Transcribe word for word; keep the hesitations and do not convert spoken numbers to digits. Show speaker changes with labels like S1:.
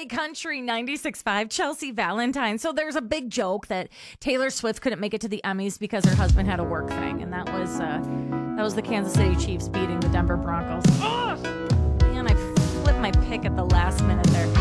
S1: Country ninety-six point five, Chelsea Valentine. So there's a big joke that Taylor Swift couldn't make it to the Emmys because her husband had a work thing, and that was uh, that was the Kansas City Chiefs beating the Denver Broncos. Oh, man, I flipped my pick at the last minute there.